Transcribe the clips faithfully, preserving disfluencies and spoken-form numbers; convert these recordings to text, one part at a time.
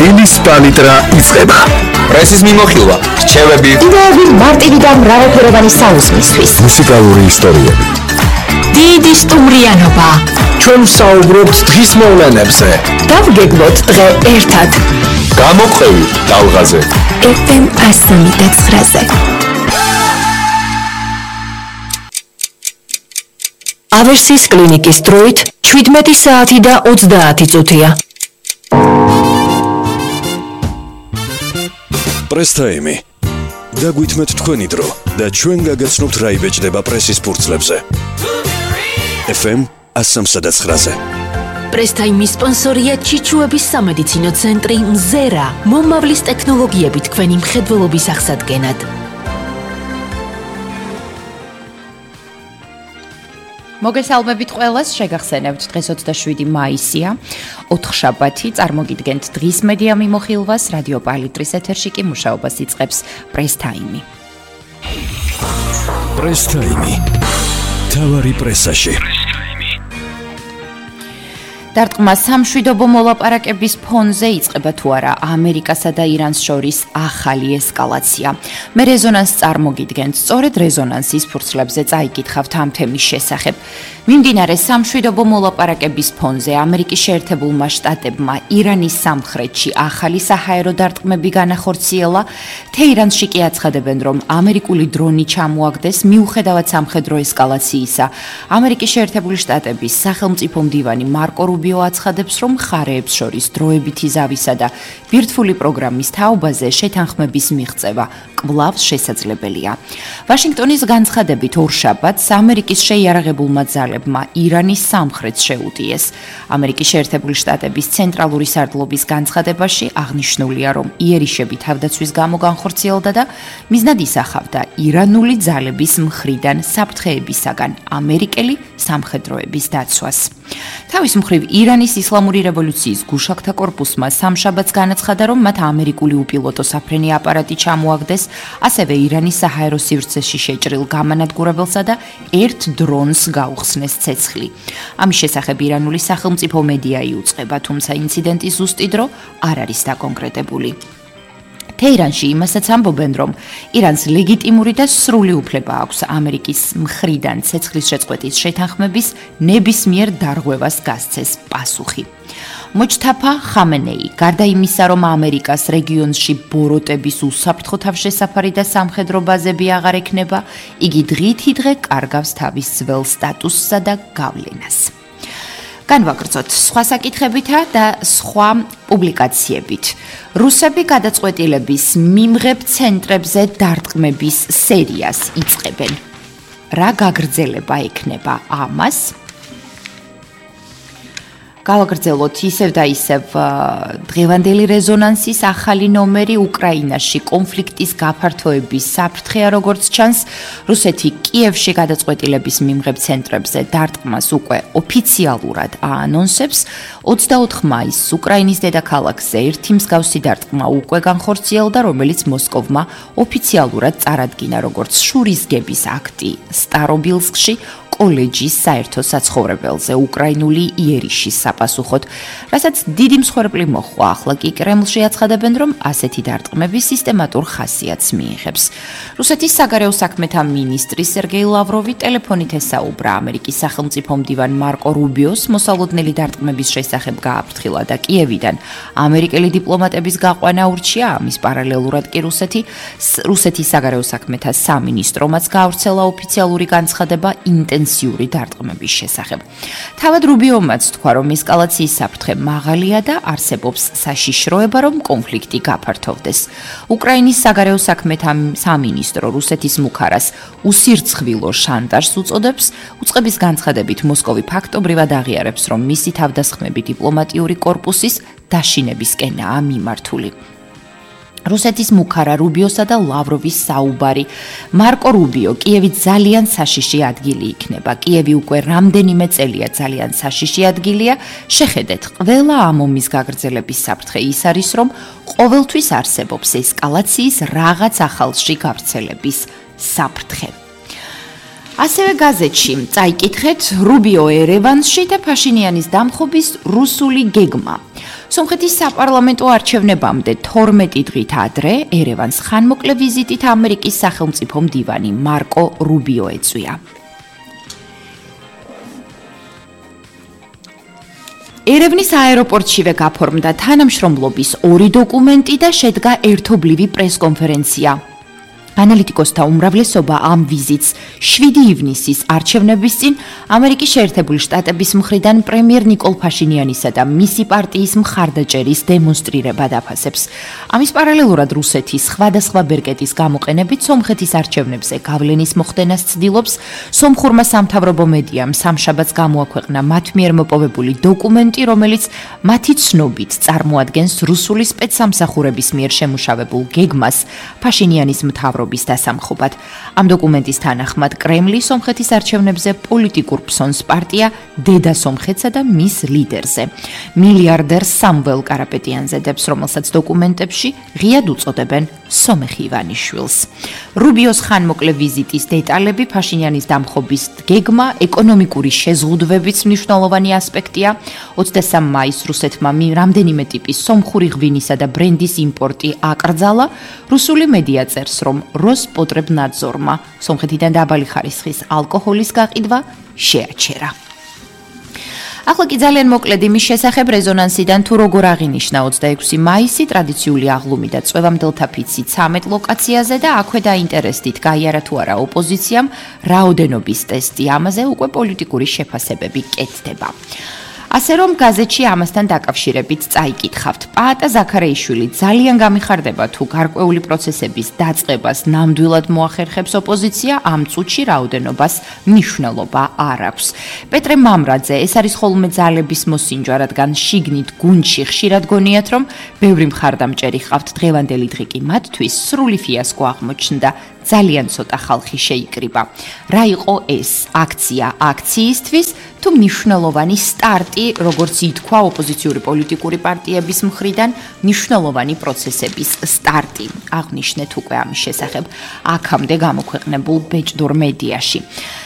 დილის პალიტრა იწყება. პრესის მიმოხილვა, რჩევები, იდეები მარტივი და მრავალფეროვანი საუზმისთვის. მუსიკალური ისტორიები. დიდი სტუმრიანობა. ჩვენ ვსაუბრობთ დღის მოვლენებზე. დავგეგმოთ დღე ერთად. გამოყევი ტალღაზე. ეფ ემ ასი და ცხრაზე. ავერსის კლინიკის დროით შვიდმეტი საათი და ოცდაათი წუთია. პრესტაიმი. დაგვითმეთ თქვენი დრო და ჩვენ გაგაცნობთ რა იბეჭდება პრესის ფურცლებზე. ეფ ემ ასი და ცხრაზე. პრესტაიმის სპონსორია ჩიჩუების სამედიცინო ცენტრი მზერა, მომავლის ტექნოლოგიები თქვენი მხედველობის აღსადგენად. მოგესალმებით ყველას, შეგახსენებთ დღეს ოცდაშვიდი მაისია, ოთხშაბათი, წარმოგიდგენთ დღის მედია მიმოხილვას, რადიო პალიტრის ეთერში კი მუშაობას იწყებს პრესტაიმი. პრესტაიმი. თავარი პრესაში. დარტყმა სამშვიდობო მოლაპარაკების ფონზე იწყება თუ არა ამერიკასა და ირანს შორის ახალი ესკალაცია. მე რეზონანსს წარმოგიდგენთ, სწორედ რეზონანსის ფურცლებზე წაიკითხავთ ამ თემის შესახებ. მიმდინარე სამშვიდობო მოლაპარაკების ფონზე ამერიკის შეერთებულმა შტატებმა ირანის სამხრეთში ახალი საჰაერო დარტყმები განახორციელა. თეირანში კი აცხადებენ, რომ ამერიკული დრონი ჩამოაგდეს მიუხედავად სამხედრო ესკალაციისა. ამერიკის შეერთებული შტატების სახელმწიფო მდივანი მარკო რუბიო აცხადებს, რომ მხარეებს შორის დროებითი ზავისა და ბირთვული პროგრამის თაობაზე შეთანხმების მიღწევა კვლავ შესაძლებელია. ვაშინგტონის განცხადებით ორშაბათს ამერიკის შეიარაღებულმა ძალებმა ირანის სამხრეთს შეუტიეს. ამერიკის შეერთებული შტატების ცენტრალური სარდლობის განცხადებაში აღნიშნულია, რომ იერიშები თავდაცვის გამო განხორციელდა და მიზნად ისახავდა ირანული ძალების მხრიდან საფრთხეებისაგან ამერიკელი სამხედროების დაცვას. თავის მხრივ ირანის ისლამური რევოლუციის გუშაქთა კორპუსმა სამშაბათს განაცხადა, რომ მათ ამერიკული უპილოტო საფრენი აპარატი ჩამოაგდეს, ასევე ირანის საჰაერო სივრცეში შეჭრილ გამანადგურებელსა და ერთ დრონს გაუხსნეს ცეცხლი. ამის შესახებ ირანული სახელმწიფო მედია იუწყება, თუმცა ინციდენტის ზუსტი დრო არ არის დაკონკრეტებული. თეირანში იმასაც ამბობენ, რომ ირანს ლეგიტიმური და სრული უფლება აქვს ამერიკის მხრიდან ცეცხლის შეწყვეტის შეთანხმების ნებისმიერ დარღვევას გასცეს პასუხი. მოჯთაფა ხამენეი, გარდა იმისა, რომ ამერიკას რეგიონში ბოროტების უსაფრთხო თავშესაფარი და სამხედრო ბაზები აღარ ექნება, იგი დღითი დღე კარგავს თავის ძველ სტატუსსა და გავლენას. განვაგრძოთ სხვა საკითხებითა და სხვა პუბლიკაციებით. რუსები გადაწყვეტილების მიმღებ ცენტრებზე დარტყმების სერიას იწყებენ. რა გაგრძელება ექნება ამას? გავაგრძელოთ ისევ და ისევ დღევანდელი რეზონანსის ახალი ნომერი უკრაინაში კონფლიქტის გაფართოების საფრთხეა, როგორც ჩანს, რუსეთი კიევში გადაწყვეტილების მიმღებ ცენტრებზე დარტყმას უკვე ოფიციალურად აანონსებს. ოცდაოთხ მაისს უკრაინის დედაქალაქზე ერთი მსგავსი დარტყმა უკვე განხორციელდა, რომელიც მოსკოვმა ოფიციალურად წარადგინა, როგორც შურისგების აქტი სტარობილსკში, კოლეჯის საერთო საცხოვრებელზე უკრაინული იერიშის საპასუხოდ, რასაც დიდი მსხვერპლი მოჰყვა. ახლა კი კრემლში აცხადებენ, რომ ასეთი დარტყმები სისტემატურ ხასიათს მიიღებს. რუსეთის საგარეო საქმეთა მინისტრი სერგეი ლავროვი ტელეფონით ესაუბრა ამერიკის სახელმწიფო მდივან მარკო რუბიოს მოსალოდნელი დარტყმების შესახებ გააფრთხილა და კიევიდან ამერიკელი დიპლომატების გაყვანა ურჩია. ამის პარალელურად კი რუსეთი რუსეთის საგარეო საქმეთა სამინისტრომაც გაავრცელა ოფიციალური განცხადება ინტენსიური დარტყმების შესახებ. თავად რუბიომაც თქვა, რომ ესკალაციის საფრთხე მაღალია და არსებობს საშიშროება, რომ კონფლიქტი გაფართოვდეს. უკრაინის საგარეო საქმეთა სამინისტრო რუსეთის მუქარას უსირცხვილო შანტაჟს უწოდებს. უწყების განცხადებით მოსკოვი ფაქტობრივად აღიარებს, რომ მისი თავდასხმები დიპლომატიური კორპუსის დაშინებისკენაა მიმართული. რუსეთის მუქარა რუბიოსა და ლავროვის საუბარი. მარკო რუბიო, კიევი ძალიან საშიში ადგილი იქნება. კიევი უკვე რამდენიმე წელია ძალიან საშიში ადგილია. შეხედეთ, ყველა ამ ომის გაგრძელების საფრთხე ის არის, რომ ყოველთვის არსებობს ესკალაციის რაღაც ახალში გავრცელების საფრთხე. ასევე გაზეთში წაიკითხეთ რუბიო ერევანსში და ფაშინიანის დამხობის რუსული გეგმა. სომხეთის საპარლამენტო არჩევნებამდე თორმეტი დღით ადრე ერევანს ხანმოკლე ვიზიტით ამერიკის სახელმწიფო მდივანი მარკო რუბიო ეწვია. ერევნის აეროპორტშივე გაფორმდა თანამშრომლობის ორი დოკუმენტი და შედგა ერთობლივი პრესკონფერენცია. ანალიტიკოსთა უმრავლესობა ამ ვიზიტს შვიდი ივნისის არჩევნების წინ ამერიკის შეერთებული შტატების მხრიდან პრემიერ ნიკოლ ფაშინიანისა და მისი პარტიის მხარდაჭერის დემონსტრირებად აფასებს. ამის პარალელურად რუსეთის სხვადასხვა ბერკეტის გამოყენებით სომხეთის არჩევნებზე გავლენის მოხდენას ცდილობს. სომხურმა სამთავრობო მედიამ სამშაბათს გამოაქვეყნა მათ მიერ მოპოვებული დოკუმენტი, რომელიც მათი ცნობით წარმოადგენს რუსული სპეცსამსახურების მიერ შემუშავებულ გეგმას ფაშინიანის მთავრობის დასამხობად. ამ დოკუმენტის თანახმად კრემლი სომხეთის არჩევნებზე პოლიტიკურ ფსონს პარტია დედა სომხეთსა და მის ლიდერზე, მილიარდერ სამվել კარაპეტიანზე დებს, რომელსაც დოკუმენტებში ღიად უწოდებენ სომეხ ივანიშვილს. რუბიოს ხანმოკლე ვიზიტის დეტალები, ფაშინიანის დამხობის გეგმა, ეკონომიკური შეზღუდვებიც მნიშვნელოვანი ასპექტია. ოცდასამ მაისს რუსეთმა რამდენიმე ტიპის სომხური ღვინისა და ბრენდის იმპორტი აკრძალა. რუსული მედია წერს, რომ როსპოტრებნადზორმა სომხეთიდან დაბალი ხარისხის ალკოჰოლის გაყიდვა შეაჩერა. ახლა კი ძალიან მოკლედ იმის შესახებ რეზონანსიდან თუ როგორ აღინიშნა ოცდაექვსი მაისი ტრადიციული აღლუმი და წვევამდელთა ფიცი ცამეტ ლოკაციაზე და აქვე დაინტერესდით გაიარა თუ არა ოპოზიციამ რაოდენობის ტესტი, ამაზე უკვე პოლიტიკური შეფასებები კეთდება. ასე რომ გაზეთში ამასთან დაკავშირებით წაიკითხავთ. პაატა ზაქარეიშვილი ძალიან გამიხარდება თუ გარკვეული პროცესების დაწყებას ნამდვილად მოახერხებს ოპოზიცია, ამ წუთში რაოდენობას მნიშვნელობა არ აქვს. პეტრე მამრაძე, ეს არის ხოლმე ძალების მოსინჯვა, რადგან შიგნით გუნდში ხშირად გონიათ, რომ ბევრი მხარდამჭერი ჰყავთ, დღევანდელი დღე კი მათთვის სრული ფიასკო აღმოჩნდა. ძალიან ცოტა ხალხი შეიკრიბა. რა იყო ეს აქცია აქციისთვის თუ მნიშვნელოვანი სტარტი, როგორც ითქვა ოპოზიციური პოლიტიკური პარტიების მხრიდან, მნიშვნელოვანი პროცესების სტარტი. აღნიშნეთ უკვე ამის შესახებ აქამდე გამოქვეყნებულ ბეჭდურ მედიაში.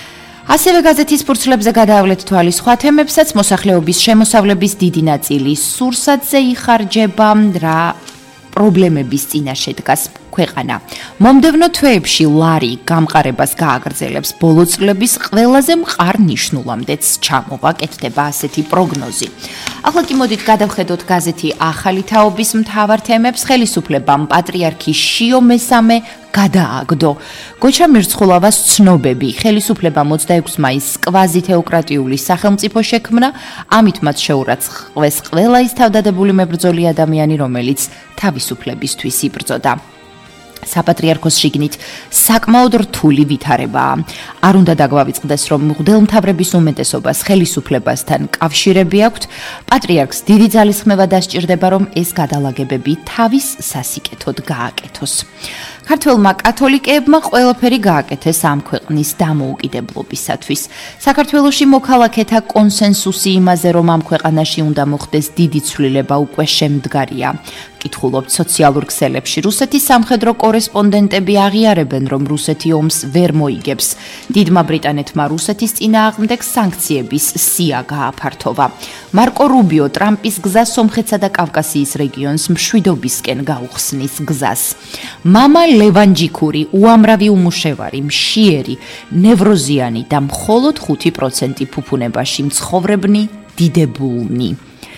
ასევე გაზეთის ფურცლებზე გადაავლეთ თვალის სხვა თემებსაც, მოსახლეობის შემოსავლების დიდი ნაწილი სურსათზე იხარჯება, რა პრობლემების წინაშე დგას ქვეყანა. მომდევნო თვეებში ლარი გამყარებას გააგრძელებს, ბოლო წლების ყველაზე მყარ ნიშნულამდეც ჩამოვა, კეთდება ასეთი პროგნოზი. ახლა კი მოდით გადავხედოთ გაზეთი ახალი თაობის მთავარ თემებს. ხელისუფლებამ პატრიარქი შიო მესამე გადააგდო. გოჩა მირცხულავას ცნობები. ხელისუფლებამ ოცდაექვსი მაისს კვაზითეოკრატიული სახელმწიფო შექმნა, ამით მათ შეურაცხყვეს ყველა ის თავდადებული მებრძოლი ადამიანი, რომელიც თავისუფლებისთვის იბრძოდა. საპატრიარქოს შიგნით საკმაოდ რთული ვითარებაა. არ უნდა დაგვავიწყდეს, რომ მღვდელმთავრების უმეტესობას ხელისუფლებასთან კავშირები აქვთ. პატრიარქს დიდი ძალისხმევა დასჭირდება, რომ ეს გადალაგებები თავის სასიკეთოდ გააკეთოს. ქართველმა კათოლიკეებმა ყველაფერი გააკეთეს ამ ქვეყნის დამოუკიდებლობისათვის. საქართველოში მოქალაქეთა კონსენსუსი იმაზე, რომ ამ ქვეყანაში უნდა მოხდეს დიდი ცვლილება, უკვე შემდგარია. კითხულობთ სოციალურ ქსელებში. რუსეთის სამხედრო კორესპონდენტები აღიარებენ, რომ რუსეთი ომს ვერ მოიგებს. დიდმა ბრიტანეთმა რუსეთის წინააღმდეგ სანქციების სია გააფართოვა. მარკო რუბიო ტრამპის გზას სომხეთსა და კავკასიის რეგიონს მშვიდობისკენ გაუხსნის გზას. მამა ლევანჯიკური, უამრავი უმუშევარი, მშიერი, ნევროზიანი და მხოლოდ ხუთი პროცენტი ფუფუნებაში მცხოვრებნი დიდებულნი.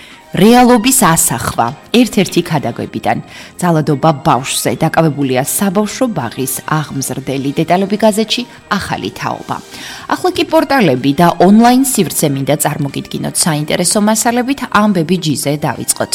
რეალობის ასახვა ერთ-ერთი ქადაგებიდან. ძალადობა ბავშვზე დაკავებულია საბავშვო ბაღის აღმზრდელი. დეტალები გაზეთში ახალი თაობა. ახლა კი პორტალები და ონლაინ სივრცე მინდა წარმოგიდგინოთ საინტერესო მასალებით, ამბები ჯიზე დავიწყოთ.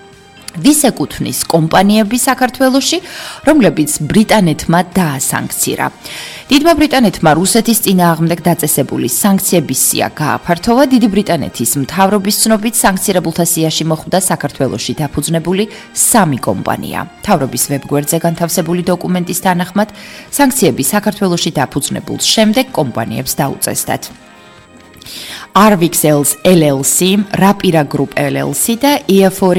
ვის ეკუთვნის კომპანიები საქართველოში, რომლებიც ბრიტანეთმა დაასანქცირა. დიდმა ბრიტანეთმა რუსეთის წინააღმდეგ დაწესებული სანქციების სია გააფართოვა. დიდი ბრიტანეთის მთავრობის ცნობით სანქცირებულთა სიაში მოხვდა საქართველოში დაფუძნებული სამი კომპანია. მთავრობის ვებგვერდზე განთავსებული დოკუმენტის თანახმად, სანქციები საქართველოში დაფუძნებულ შემდეგ კომპანიებს დაუწესდათ. Arvixels ელ ელ სი, Rapira Group ელ ელ სი და ი ეფ ორი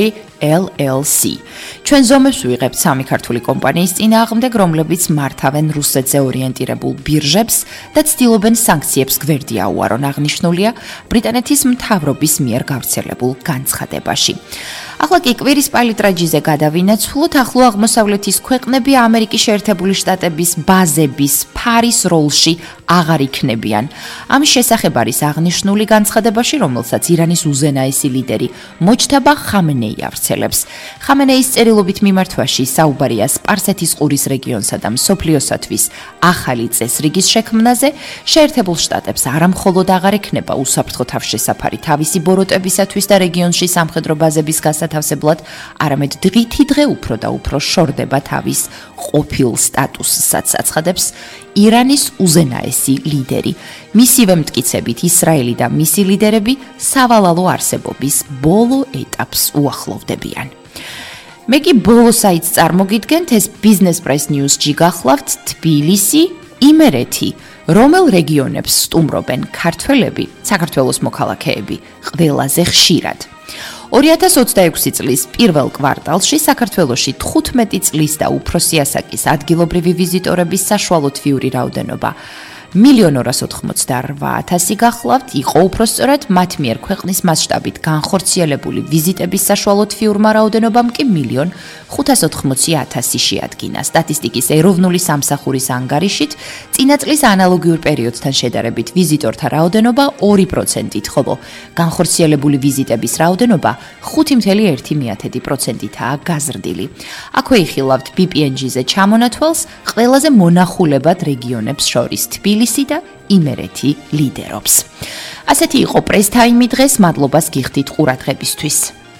ელ ელ სი. ჩვენ ზომებს ვიღებთ სამი ქართული კომპანიის წინააღმდეგ, რომლებიც მართავენ რუსეთზე ორიენტირებულ ბირჟებს და ცდილობენ სანქციებს გვერდი აუარონ, აღნიშნულია ბრიტანეთის მთავრობის მიერ გავრცელებულ განცხადებაში. ახლა კი კვირის პალიტრაჯიზე გადავინაცვლოთ, ახლო აღმოსავლეთის ქვეყნები ამერიკის შეერთებული შტატების ბაზების ფარის როლში აღარ იქნებიან. ამის შესახებ არის აღნიშნული განცხადებაში, რომელსაც ირანის უზენაესი ლიდერი მოჯთაბა ხამენეი ავრცელებს. ხამენეის წერილობით მიმართვაში საუბარია სპარსეთის ყურის რეგიონსა და მსოფლიოსათვის ახალი წესრიგის შექმნაზე. შეერთებულ შტატებს არამხოლოდ აღარ ექნება უსაფრთხო თავშესაფარი თავისი ბოროტებისათვის და რეგიონში სამხედრო ბაზების გასათავსებლად, არამედ დღითიდღე უფრო და უფრო შორდება თავის ყოფილ სტატუსსაც, აცხადებს ირანის უზენაესი ლიდერი. მისივე მტკიცებით ისრაელი და მისი ლიდერები სავალალო არსებობის ბოლო ეტაპს უახლოვდებიან. მე კი ბოლო საიტს წარმოგიდგენთ, ეს Business Press News-ში გახლავთ თბილისი, იმერეთი, რომელ რეგიონებს სტუმრობენ ქართველები, საქართველოს მოქალაქეები, ყველაზე ხშირად. ორი ათას ოცდაექვსი წლის პირველ კვარტალში საქართველოში თხუთმეტი წლის და უფროსი ასაკის ადგილობრივი ვიზიტორების საშუალო თვიური რაოდენობა მილიონ ორას ოთხმოცდაორვა ათასი გახლავთ, იყო უпроსწორად მათ მიერ ქვეყნის მასშტაბით განხორციელებული ვიზიტების საშუალო თვიურმა რაოდენობამ კი მილიონ ხუთას ოთხმოცი ათასი შეადგინა. სტატისტიკის ეროვნული სამსახურის ანგარიშით წინა წლის ანალოგიურ პერიოდთან შედარებით ვიზიტორთა რაოდენობა ორი პროცენტით, ხოლო განხორციელებული ვიზიტების რაოდენობა ხუთი წუთი ერთი პროცენტითაა გაზრდილი. აქვე იხილავთ ბი პი εν ჯი-ზე ჩამონათვალს ყველაზე მონახულებად რეგიონებს შორის თბილისი და იმერეთი ლიდერობს. ასეთი იყო პრესტაიმი დღეს, მადლობას გიხდით ყურადღებისთვის.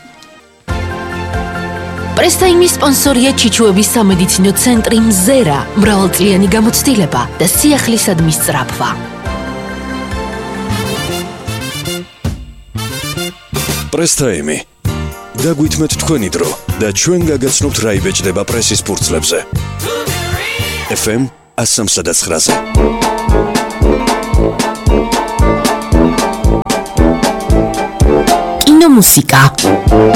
პრესტაიმის სპონსორია ჩიჩუების სამედიცინო ცენტრი მზერა, მრავალწლიანი გამოცდილება და სიახლისადმის სწრაფვა. პრესტაიმი. დაგვითმეთ თქვენი დრო და ჩვენ გაგაცნობთ რა იბეჭდება პრესის ფურცლებზე. ეფ ემ one oh three. კინომუსიკა